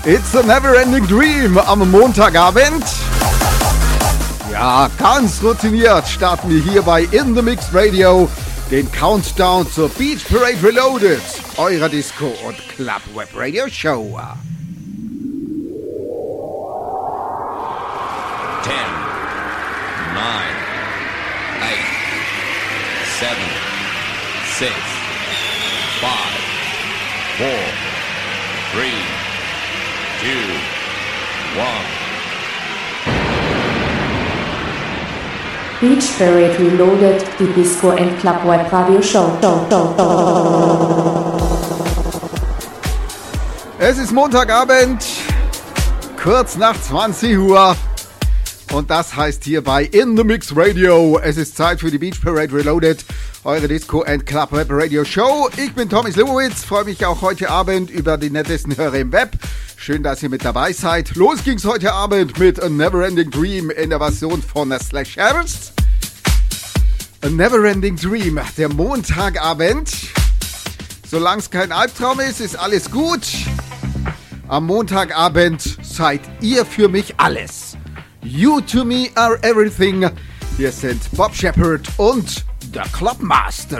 It's a Never-Ending Dream am Montagabend. Ja, ganz routiniert starten wir hier bei In The Mix Radio den Countdown zur Beach Parade Reloaded, eurer Disco- und Club-Web-Radio-Show. 10, 9, 8, 7, 6, 5, 4, 3, 2, 1. Beach Parade Reloaded, die Disco and Club Web Radio Show. Es ist Montagabend, kurz nach 20 Uhr. Und das heißt hier bei In The Mix Radio, es ist Zeit für die Beach Parade Reloaded, eure Disco and Club Web Radio Show. Ich bin Tommy Slivovitz, freue mich auch heute Abend über die nettesten Hörer im Web. Schön, dass ihr mit dabei seid. Los ging's heute Abend mit A Never-Ending Dream in der Version von der Slashers. A Never-Ending Dream, der Montagabend. Solange es kein Albtraum ist, ist alles gut. Am Montagabend seid ihr für mich alles. You to me are everything. Hier sind Bob Shepard und The Clubmaster.